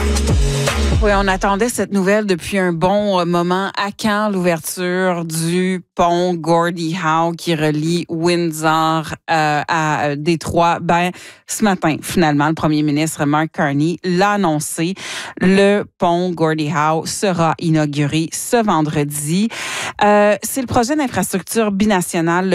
Oui, on attendait cette nouvelle depuis un bon moment. À quand l'ouverture du pont Gordie Howe qui relie Windsor à Détroit? Ben, ce matin, finalement, le premier ministre Mark Carney l'a annoncé. Le pont Gordie Howe sera inauguré ce vendredi. C'est le projet d'infrastructure binationale